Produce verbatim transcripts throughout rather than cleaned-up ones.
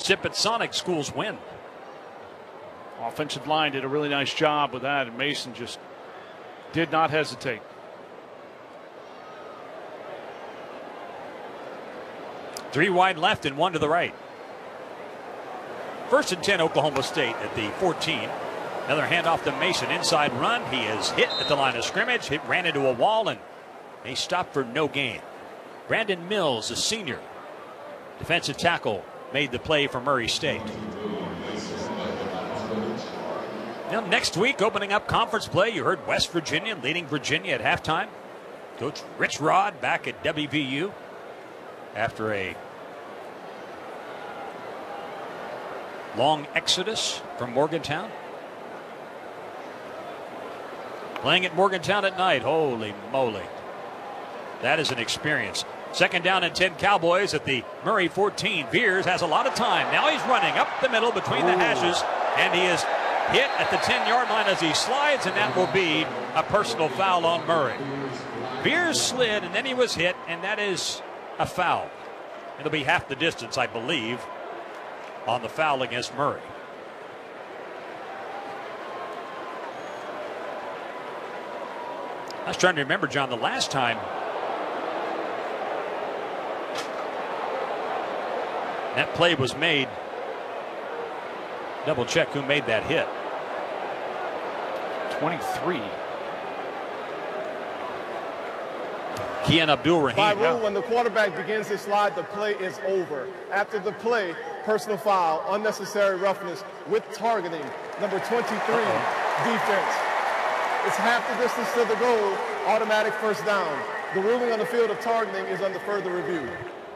Tippett Sonic schools win. Offensive line did a really nice job with that, and Mason just did not hesitate. Three wide left and one to the right. First and ten, Oklahoma State at the fourteen. Another handoff to Mason, inside run. He is hit at the line of scrimmage. Hit, ran into a wall, and they stopped for no gain. Brandon Mills, a senior, defensive tackle, made the play for Murray State. Now next week, opening up conference play, you heard West Virginia leading Virginia at halftime. Coach Rich Rod back at W V U after a long exodus from Morgantown. Playing at Morgantown at night. Holy moly. That is an experience. Second down and ten, Cowboys at the Murray fourteen. Veers has a lot of time. Now he's running up the middle between the hashes, and he is hit at the ten-yard line as he slides, and that will be a personal foul on Murray. Veers slid, and then he was hit, and that is a foul. It'll be half the distance, I believe, on the foul against Murray. I was trying to remember, John, the last time that play was made. Double check who made that hit. twenty-three. Kian Abdul-Rahim. By rule, when the quarterback begins his slide, the play is over. After the play, personal foul, unnecessary roughness with targeting. Number twenty-three, uh-oh. Defense. It's half the distance to the goal, automatic first down. The ruling on the field of targeting is under further review.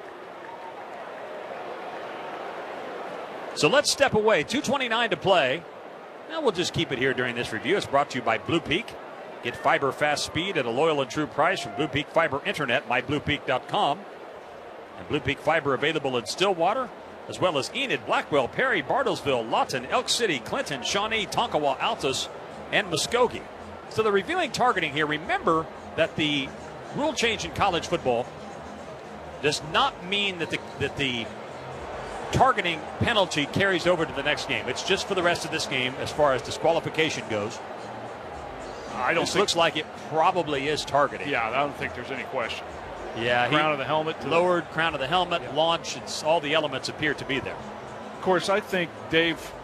So let's step away. two twenty-nine to play. Now we'll just keep it here during this review. It's brought to you by Blue Peak. Get fiber fast speed at a loyal and true price from Blue Peak Fiber Internet, my blue peak dot com. And Blue Peak Fiber available in Stillwater, as well as Enid, Blackwell, Perry, Bartlesville, Lawton, Elk City, Clinton, Shawnee, Tonkawa, Altus, and Muskogee. So they're reviewing targeting here. Remember that the rule change in college football does not mean that the that the targeting penalty carries over to the next game. It's just for the rest of this game as far as disqualification goes. I don't this think looks like it probably is targeting. Yeah, I don't think there's any question. Yeah, crown he of the helmet, to lowered crown of the helmet, yeah. launch. It's all the elements appear to be there. Of course, I think Dave,